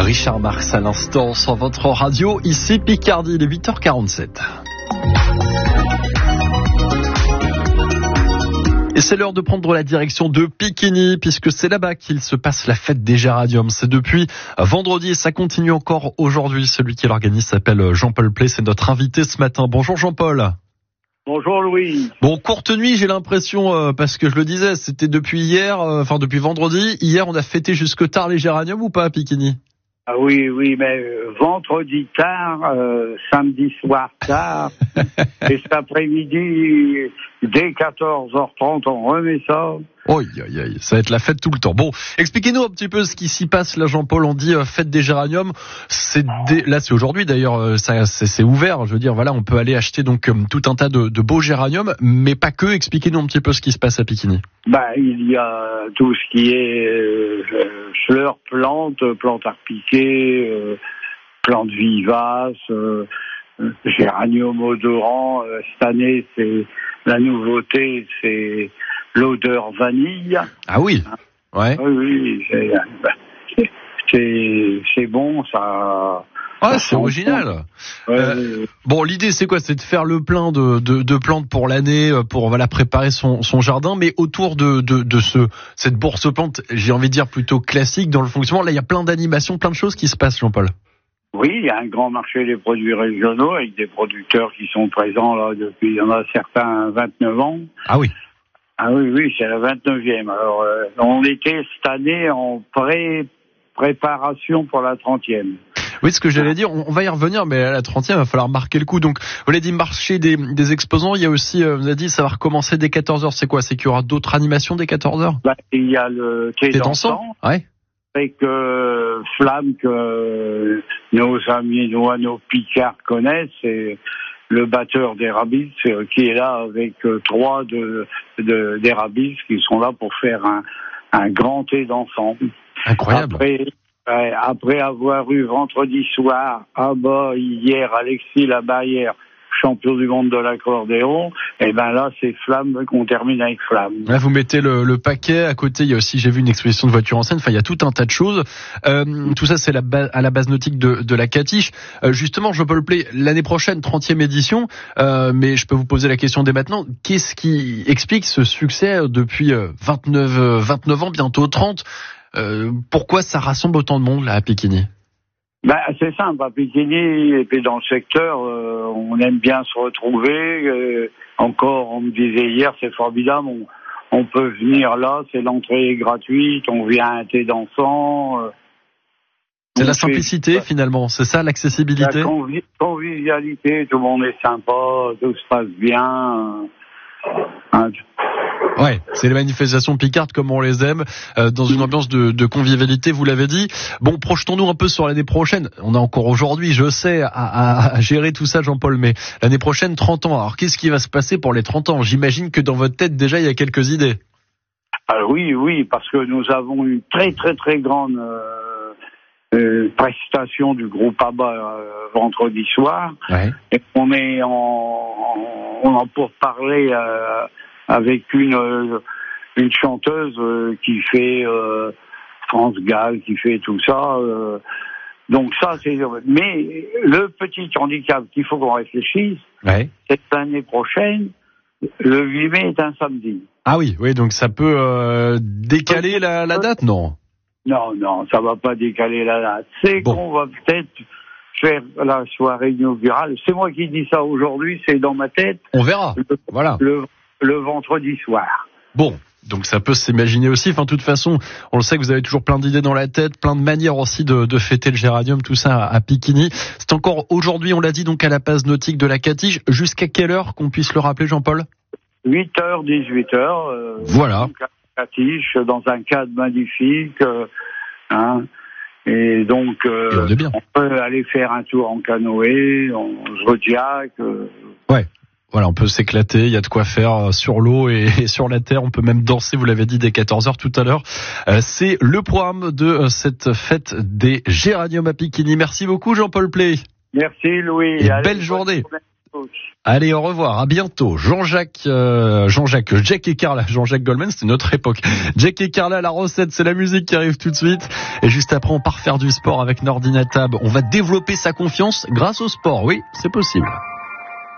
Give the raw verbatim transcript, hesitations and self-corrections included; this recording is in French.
Richard Marx à l'instant sur votre radio, ici Picardie, il est huit heures quarante-sept. Et c'est l'heure de prendre la direction de Piquigny, puisque c'est là-bas qu'il se passe la fête des géraniums. C'est depuis vendredi et ça continue encore aujourd'hui. Celui qui l'organise s'appelle Jean-Paul Play, c'est notre invité ce matin. Bonjour Jean-Paul. Bonjour Louis. Bon, courte nuit, j'ai l'impression, euh, parce que je le disais, c'était depuis hier, euh, enfin depuis vendredi. Hier, on a fêté jusque tard les géraniums ou pas à Piquigny ? Ah oui, oui, mais euh, vendredi tard, euh, samedi soir tard, et cet après-midi, dès quatorze heures trente, on remet ça. Oui, oui, oui, ça va être la fête tout le temps. Bon, expliquez-nous un petit peu ce qui s'y passe là, Jean-Paul. On dit euh, fête des géraniums. C'est dé... là, c'est aujourd'hui d'ailleurs. Euh, ça, c'est, c'est ouvert. Je veux dire, voilà, on peut aller acheter donc euh, tout un tas de, de beaux géraniums, mais pas que. Expliquez-nous un petit peu ce qui se passe à Piquigny. Ben, il y a tout ce qui est euh, fleurs, plantes, plantes à repiquer, euh, plantes vivaces, euh, géranium odorant. Euh, cette année, c'est la nouveauté, c'est l'odeur vanille. Ah oui, ouais. Oui, oui, c'est, c'est, c'est bon, ça. Ouais, c'est original. Ouais, euh, bon, l'idée c'est quoi ? C'est de faire le plein de, de, de plantes pour l'année, pour voilà préparer son, son jardin, mais autour de, de, de ce cette bourse plantes, j'ai envie de dire plutôt classique dans le fonctionnement. Là, il y a plein d'animations, plein de choses qui se passent, Jean-Paul. Oui, il y a un grand marché des produits régionaux avec des producteurs qui sont présents là depuis, il y en a certains vingt-neuf ans. Ah oui. Ah oui, oui, c'est la vingt-neuvième. Alors, euh, on était cette année en pré-préparation pour la trentième. Oui, ce que j'allais dire, on va y revenir, mais à la trentième, il va falloir marquer le coup. Donc, vous l'avez dit, marché des, des exposants, il y a aussi, euh, vous avez dit, ça va recommencer dès quatorze heures. C'est quoi ? C'est qu'il y aura d'autres animations dès quatorze heures ? Bah, il y a le thé dansant. Ouais. Avec euh, Flamme que nos amis, nos, nos Picards connaissent, c'est le batteur des Rabis euh, qui est là avec euh, trois de, de, des Rabis qui sont là pour faire un, un grand thé d'ensemble. Incroyable. Après, euh, après avoir eu vendredi soir, ah bah, hier, Alexis Labarrière, champion du monde de l'accordéon, et ben là, c'est Flamme qu'on termine avec Flamme. Là, vous mettez le, le paquet. À côté, il y a aussi, j'ai vu une exposition de voitures anciennes. Enfin, il y a tout un tas de choses. Euh, tout ça, c'est la base, à la base nautique de, de la Catiche. Euh, justement, Jean-Paul Play, l'année prochaine, trentième édition. Euh, mais je peux vous poser la question dès maintenant. Qu'est-ce qui explique ce succès depuis vingt-neuf, vingt-neuf ans, bientôt trente? Euh, pourquoi ça rassemble autant de monde là à Piquigny? Ben, c'est simple, à Piquigny, et puis dans le secteur, euh, on aime bien se retrouver. Euh, encore, on me disait hier, c'est formidable, on, on peut venir là, c'est l'entrée est gratuite, on vient à un thé dansant. Euh, c'est la simplicité fait, finalement, c'est ça l'accessibilité? La convi- convivialité, tout le monde est sympa, tout se passe bien. Euh, hein, Ouais, c'est les manifestations picardes comme on les aime, euh, dans une ambiance de, de convivialité, vous l'avez dit. Bon, projetons-nous un peu sur l'année prochaine. On a encore aujourd'hui, je sais, à, à, à gérer tout ça, Jean-Paul, mais l'année prochaine, trente ans. Alors, qu'est-ce qui va se passer pour les trente ans? J'imagine que dans votre tête, déjà, il y a quelques idées. Ah oui, oui, parce que nous avons une très, très, très grande euh, euh, prestation du groupe ABBA euh, vendredi soir. Ouais. Et on est en, en, on en pour parler... Euh, avec une euh, une chanteuse euh, qui fait euh, France Gall, qui fait tout ça. Euh, donc ça, c'est... Mais le petit handicap qu'il faut qu'on réfléchisse, ouais. c'est que l'année prochaine, le huit mai est un samedi. Ah oui, oui, donc ça peut euh, décaler la, la date, non? Non, non, ça va pas décaler la date. C'est bon. Qu'on va peut-être faire la soirée inaugurale. C'est moi qui dis ça aujourd'hui, c'est dans ma tête. On verra, le, voilà. Le, le vendredi soir. Bon, donc ça peut s'imaginer aussi. Enfin, de toute façon, on le sait que vous avez toujours plein d'idées dans la tête, plein de manières aussi de, de fêter le géranium, tout ça à Piquigny. C'est encore aujourd'hui, on l'a dit, donc à la base nautique de la Catiche. Jusqu'à quelle heure qu'on puisse le rappeler, Jean-Paul? huit heures, dix-huit heures. Euh, voilà. Donc à la Catiche, dans un cadre magnifique. Euh, hein, et donc, euh, et on, on peut aller faire un tour en canoë, en Zodiac. Euh, ouais. Voilà, on peut s'éclater, il y a de quoi faire sur l'eau et, et sur la terre. On peut même danser, vous l'avez dit, dès quatorze heures tout à l'heure. Euh, c'est le programme de euh, cette fête des géraniums à Piquigny. Merci beaucoup, Jean-Paul Play. Merci, Louis. Et Allez, belle journée. Allez, au revoir, à bientôt. Jean-Jacques, euh, Jean-Jacques, Jack et Carla, Jean-Jacques Goldman, c'était notre époque. Jack et Carla, la recette, c'est la musique qui arrive tout de suite. Et juste après, on part faire du sport avec Nordina Tab. On va développer sa confiance grâce au sport. Oui, c'est possible.